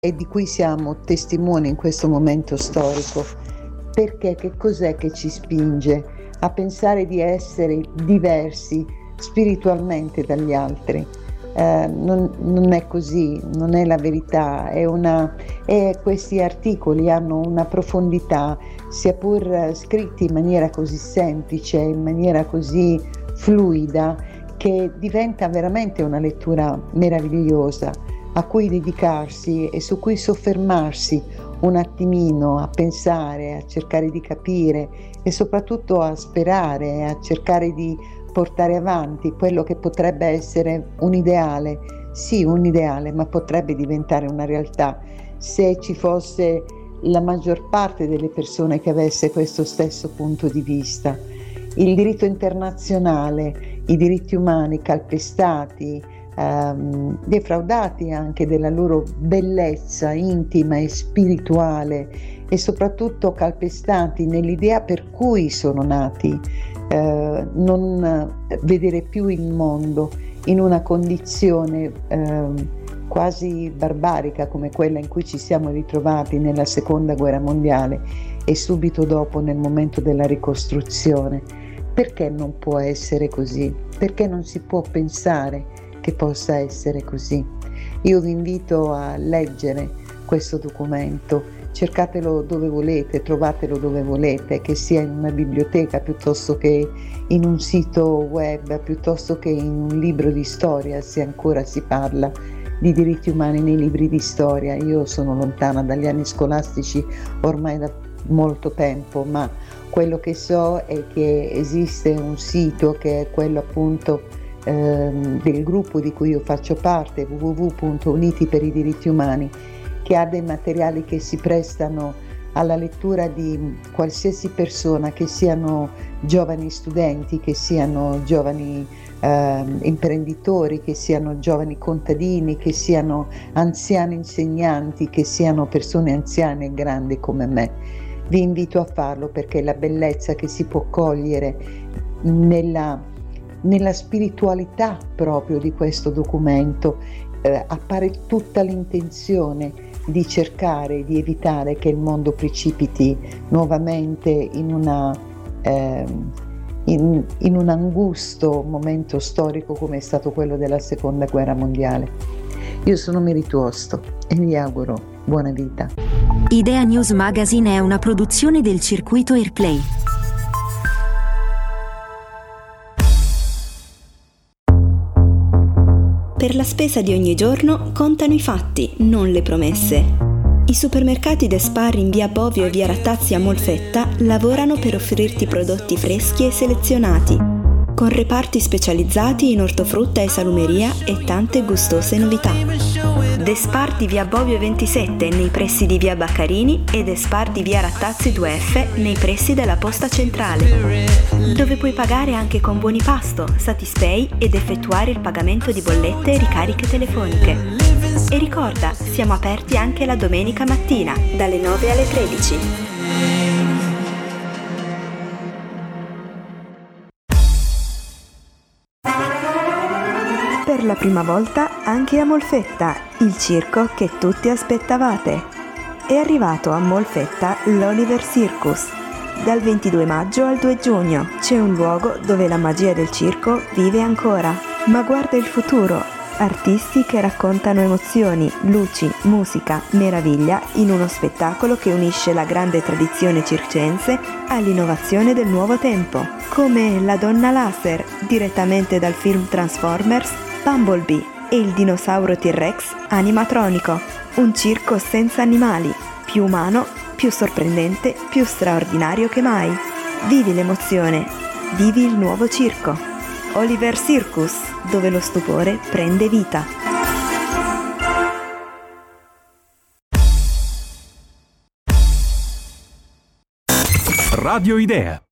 e di cui siamo testimoni in questo momento storico. Perché che cos'è che ci spinge a pensare di essere diversi spiritualmente dagli altri? Non è così, non è la verità, e questi articoli hanno una profondità, sia pur scritti in maniera così semplice, in maniera così fluida, che diventa veramente una lettura meravigliosa a cui dedicarsi e su cui soffermarsi un attimino, a pensare, a cercare di capire e soprattutto a sperare, a cercare di portare avanti quello che potrebbe essere un ideale. Sì, un ideale, ma potrebbe diventare una realtà se ci fosse la maggior parte delle persone che avesse questo stesso punto di vista. Il diritto internazionale, i diritti umani calpestati, defraudati anche della loro bellezza intima e spirituale, e soprattutto calpestati nell'idea per cui sono nati, non vedere più il mondo in una condizione quasi barbarica come quella in cui ci siamo ritrovati nella Seconda Guerra Mondiale e subito dopo nel momento della ricostruzione. Perché non può essere così? Perché non si può pensare che possa essere così? Io vi invito a leggere questo documento, cercatelo dove volete, trovatelo dove volete, che sia in una biblioteca piuttosto che in un sito web, piuttosto che in un libro di storia, se ancora si parla di diritti umani nei libri di storia. Io sono lontana dagli anni scolastici ormai da molto tempo, ma quello che so è che esiste un sito che è quello appunto del gruppo di cui io faccio parte, www.uniti per i diritti umani, che ha dei materiali che si prestano alla lettura di qualsiasi persona, che siano giovani studenti, che siano giovani imprenditori, che siano giovani contadini, che siano anziani insegnanti, che siano persone anziane e grandi come me. Vi invito a farlo perché la bellezza che si può cogliere nella spiritualità proprio di questo documento, appare tutta l'intenzione di cercare di evitare che il mondo precipiti nuovamente in un angusto momento storico come è stato quello della Seconda Guerra Mondiale. Io sono Mary Tuosto e vi auguro buona vita. Idea News Magazine è una produzione del circuito Airplay. Per la spesa di ogni giorno contano i fatti, non le promesse. I supermercati Despar in via Bovio e via Rattazzi a Molfetta lavorano per offrirti prodotti freschi e selezionati, con reparti specializzati in ortofrutta e salumeria e tante gustose novità. Despar di via Bovio 27 nei pressi di via Baccarini e Despar di via Rattazzi 2F nei pressi della posta centrale, dove puoi pagare anche con buoni pasto, Satispay ed effettuare il pagamento di bollette e ricariche telefoniche. E ricorda, siamo aperti anche la domenica mattina, dalle 9 alle 13. Per la prima volta anche a Molfetta, il circo che tutti aspettavate. È arrivato a Molfetta l'Oliver Circus. Dal 22 maggio al 2 giugno c'è un luogo dove la magia del circo vive ancora. Ma guarda il futuro, artisti che raccontano emozioni, luci, musica, meraviglia in uno spettacolo che unisce la grande tradizione circense all'innovazione del nuovo tempo, come La Donna Laser, direttamente dal film Transformers, Bumblebee e il dinosauro T-Rex animatronico. Un circo senza animali, più umano, più sorprendente, più straordinario che mai. Vivi l'emozione, vivi il nuovo circo. Oliver Circus, dove lo stupore prende vita. Radio Idea.